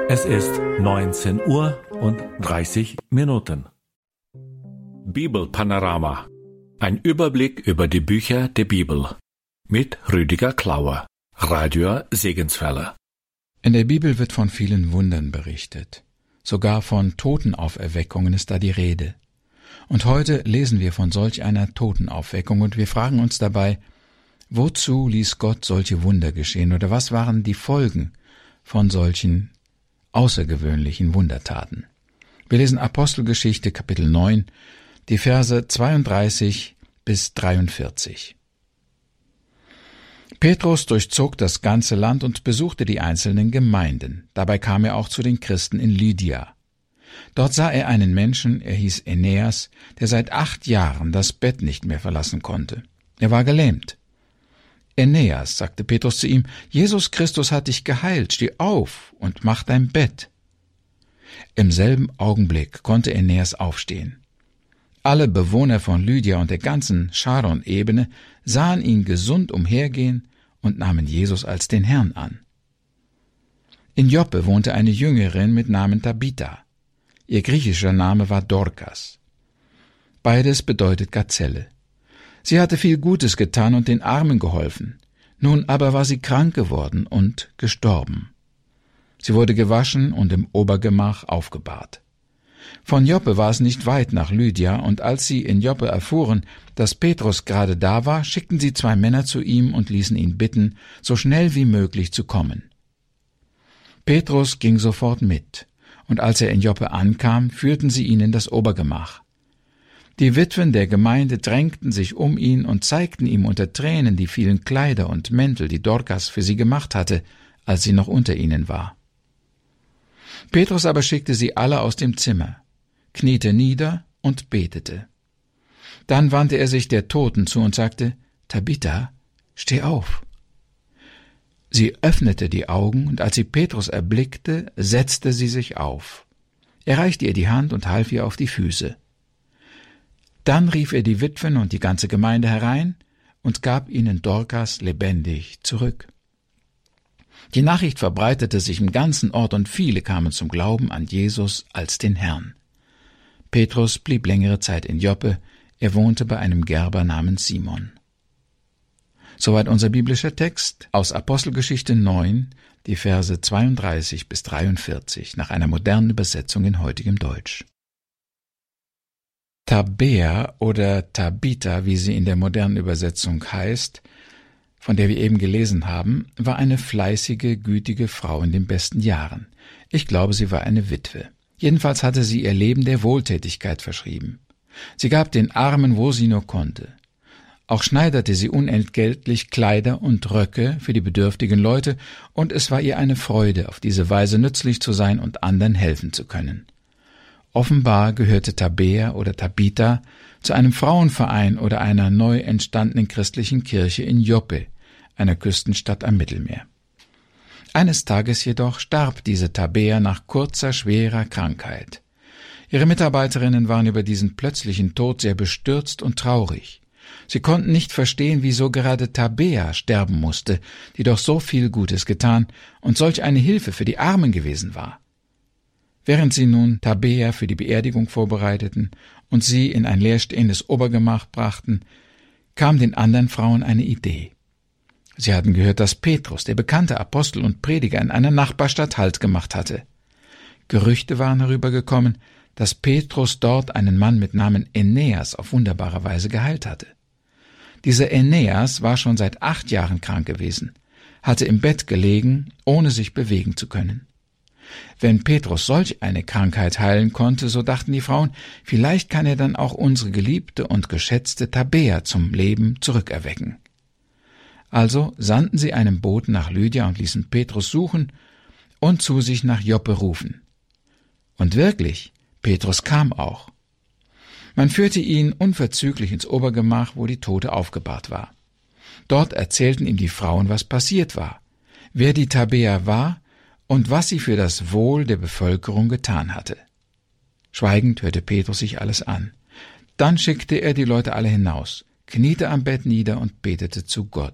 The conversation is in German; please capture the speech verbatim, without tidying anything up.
Es ist neunzehn Uhr und dreißig Minuten. Bibelpanorama. Ein Überblick über die Bücher der Bibel. Mit Rüdiger Klauer, Radio Segenswelle. In der Bibel wird von vielen Wundern berichtet. Sogar von Totenauferweckungen ist da die Rede. Und heute lesen wir von solch einer Totenauferweckung und wir fragen uns dabei, wozu ließ Gott solche Wunder geschehen oder was waren die Folgen von solchen außergewöhnlichen Wundertaten? Wir lesen Apostelgeschichte Kapitel neun, die Verse zweiunddreißig bis dreiundvierzig. Petrus durchzog das ganze Land und besuchte die einzelnen Gemeinden. Dabei kam er auch zu den Christen in Lydia. Dort sah er einen Menschen, er hieß Aeneas, der seit acht Jahren das Bett nicht mehr verlassen konnte. Er war gelähmt. Aeneas, sagte Petrus zu ihm, Jesus Christus hat dich geheilt, steh auf und mach dein Bett. Im selben Augenblick konnte Aeneas aufstehen. Alle Bewohner von Lydia und der ganzen Charon-Ebene sahen ihn gesund umhergehen und nahmen Jesus als den Herrn an. In Joppe wohnte eine Jüngerin mit Namen Tabitha. Ihr griechischer Name war Dorkas. Beides bedeutet Gazelle. Sie hatte viel Gutes getan und den Armen geholfen. Nun aber war sie krank geworden und gestorben. Sie wurde gewaschen und im Obergemach aufgebahrt. Von Joppe war es nicht weit nach Lydia, und als sie in Joppe erfuhren, dass Petrus gerade da war, schickten sie zwei Männer zu ihm und ließen ihn bitten, so schnell wie möglich zu kommen. Petrus ging sofort mit, und als er in Joppe ankam, führten sie ihn in das Obergemach. Die Witwen der Gemeinde drängten sich um ihn und zeigten ihm unter Tränen die vielen Kleider und Mäntel, die Dorkas für sie gemacht hatte, als sie noch unter ihnen war. Petrus aber schickte sie alle aus dem Zimmer, kniete nieder und betete. Dann wandte er sich der Toten zu und sagte, Tabitha, steh auf. Sie öffnete die Augen, und als sie Petrus erblickte, setzte sie sich auf. Er reichte ihr die Hand und half ihr auf die Füße. Dann rief er die Witwen und die ganze Gemeinde herein und gab ihnen Dorkas lebendig zurück. Die Nachricht verbreitete sich im ganzen Ort und viele kamen zum Glauben an Jesus als den Herrn. Petrus blieb längere Zeit in Joppe, er wohnte bei einem Gerber namens Simon. Soweit unser biblischer Text aus Apostelgeschichte neun, die Verse zweiunddreißig bis dreiundvierzig, nach einer modernen Übersetzung in heutigem Deutsch. Tabea oder Tabitha, wie sie in der modernen Übersetzung heißt, von der wir eben gelesen haben, war eine fleißige, gütige Frau in den besten Jahren. Ich glaube, sie war eine Witwe. Jedenfalls hatte sie ihr Leben der Wohltätigkeit verschrieben. Sie gab den Armen, wo sie nur konnte. Auch schneiderte sie unentgeltlich Kleider und Röcke für die bedürftigen Leute, und es war ihr eine Freude, auf diese Weise nützlich zu sein und anderen helfen zu können. Offenbar gehörte Tabea oder Tabitha zu einem Frauenverein oder einer neu entstandenen christlichen Kirche in Joppe, einer Küstenstadt am Mittelmeer. Eines Tages jedoch starb diese Tabea nach kurzer, schwerer Krankheit. Ihre Mitarbeiterinnen waren über diesen plötzlichen Tod sehr bestürzt und traurig. Sie konnten nicht verstehen, wieso gerade Tabea sterben musste, die doch so viel Gutes getan und solch eine Hilfe für die Armen gewesen war. Während sie nun Tabea für die Beerdigung vorbereiteten und sie in ein leerstehendes Obergemach brachten, kam den anderen Frauen eine Idee. Sie hatten gehört, dass Petrus, der bekannte Apostel und Prediger, in einer Nachbarstadt Halt gemacht hatte. Gerüchte waren herübergekommen, dass Petrus dort einen Mann mit Namen Aeneas auf wunderbare Weise geheilt hatte. Dieser Aeneas war schon seit acht Jahren krank gewesen, hatte im Bett gelegen, ohne sich bewegen zu können. Wenn Petrus solch eine Krankheit heilen konnte, so dachten die Frauen, vielleicht kann er dann auch unsere geliebte und geschätzte Tabea zum Leben zurückerwecken. Also sandten sie einen Boten nach Lydia und ließen Petrus suchen und zu sich nach Joppe rufen. Und wirklich, Petrus kam auch. Man führte ihn unverzüglich ins Obergemach, wo die Tote aufgebahrt war. Dort erzählten ihm die Frauen, was passiert war, wer die Tabea war und was sie für das Wohl der Bevölkerung getan hatte. Schweigend hörte Petrus sich alles an. Dann schickte er die Leute alle hinaus, kniete am Bett nieder und betete zu Gott.